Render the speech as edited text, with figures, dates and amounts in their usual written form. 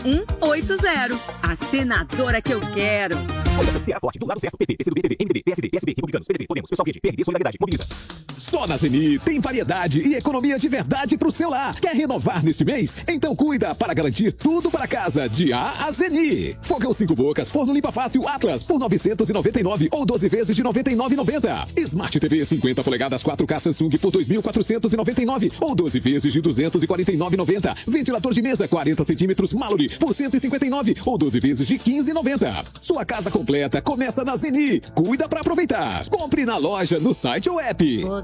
0180. A senadora que eu quero. Coligação forte, do lado certo, PT, PCdoB, PV, MDB, PSD, PSB, Republicanos, PDT, Podemos, Pessoal Rede, PRD, Solidariedade, Mobiliza. Só na Zeni tem variedade e economia de verdade pro seu lar. Quer renovar neste mês? Então cuida para garantir tudo para casa de A a Zeni. Fogão 5 bocas, forno limpa fácil Atlas por 999 ou 12 vezes de 99,90. Smart TV 50 polegadas 4K Samsung por 2.499 ou 12 vezes de 249,90. Ventilador de mesa 40 centímetros Mallory por 159 ou 12 vezes de 15,90. Sua casa completa começa na Zeni. Cuida para aproveitar. Compre na loja, no site ou app.